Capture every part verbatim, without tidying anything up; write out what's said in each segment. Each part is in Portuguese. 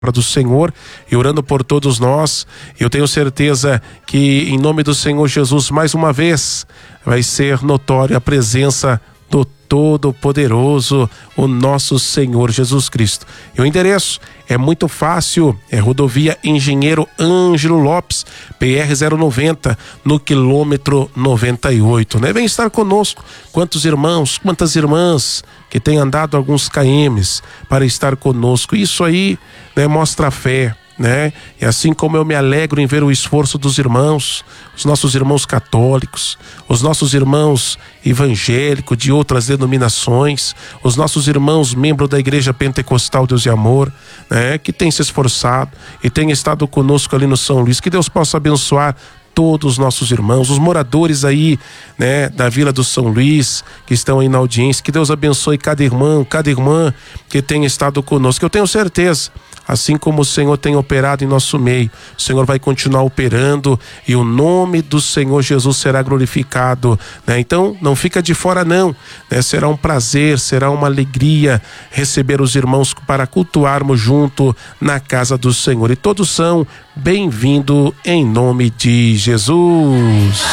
do Senhor e orando por todos nós. Eu tenho certeza que em nome do Senhor Jesus, mais uma vez, vai ser notória a presença do Todo-Poderoso, o nosso Senhor Jesus Cristo. E o endereço é muito fácil, é Rodovia Engenheiro Ângelo Lopes, P R zero noventa, no quilômetro noventa e oito, né? Vem estar conosco. Quantos irmãos, quantas irmãs que têm andado alguns quilômetros para estar conosco. Isso aí, né, mostra a fé, né? E assim como eu me alegro em ver o esforço dos irmãos, os nossos irmãos católicos, os nossos irmãos evangélicos de outras denominações, os nossos irmãos membros da Igreja Pentecostal Deus e Amor, né? Que tem se esforçado e tem estado conosco ali no São Luís. Que Deus possa abençoar todos os nossos irmãos, os moradores aí, né, da Vila do São Luís, que estão aí na audiência. Que Deus abençoe cada irmão, cada irmã que tem estado conosco. Eu tenho certeza, assim como o Senhor tem operado em nosso meio, o Senhor vai continuar operando e o nome do Senhor Jesus será glorificado, né? Então não fica de fora não, né? Será um prazer, será uma alegria receber os irmãos para cultuarmos junto na casa do Senhor, e todos são bem-vindos em nome de Jesus.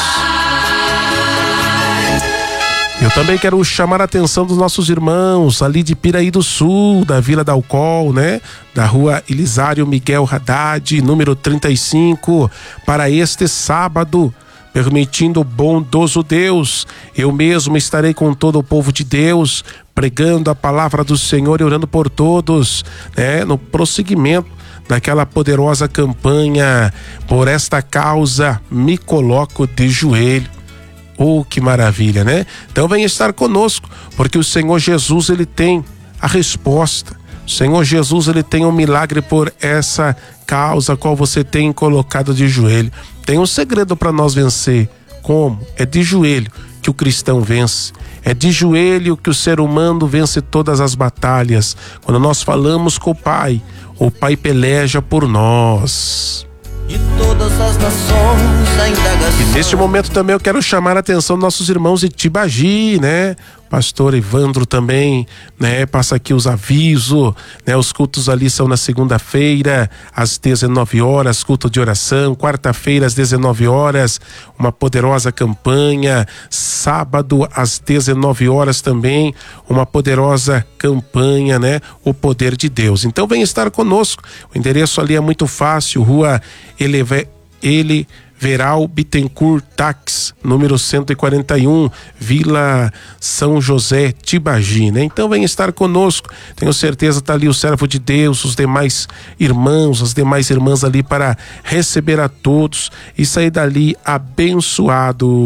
Eu também quero chamar a atenção dos nossos irmãos ali de Piraí do Sul, da Vila da Alcol, né? Da rua Elisário Miguel Haddad, número trinta e cinco, para este sábado, permitindo o bondoso Deus, eu mesmo estarei com todo o povo de Deus, pregando a palavra do Senhor e orando por todos, né? No prosseguimento daquela poderosa campanha, por esta causa me coloco de joelho. Oh, que maravilha, né? Então vem estar conosco, porque o Senhor Jesus, ele tem a resposta. O Senhor Jesus, ele tem um milagre por essa causa a qual você tem colocado de joelho. Tem um segredo para nós vencer. Como? É de joelho que o cristão vence. É de joelho que o ser humano vence todas as batalhas. Quando nós falamos com o Pai, o Pai peleja por nós. De todas as nações a indagação. E neste momento também eu quero chamar a atenção dos nossos irmãos de Tibagi, né? Pastor Evandro também, né? Passa aqui os avisos, né? Os cultos ali são na segunda-feira, às dezenove horas, culto de oração. Quarta-feira, às dezenove horas, uma poderosa campanha. Sábado, às dezenove horas também, uma poderosa campanha, né? O poder de Deus. Então vem estar conosco. O endereço ali é muito fácil, rua Eleve... Ele... Veral Bittencourt Tax, número cento e quarenta e um, Vila São José, Tibagi, né? Então vem estar conosco, tenho certeza tá ali o servo de Deus, os demais irmãos, as demais irmãs ali para receber a todos e sair dali abençoado.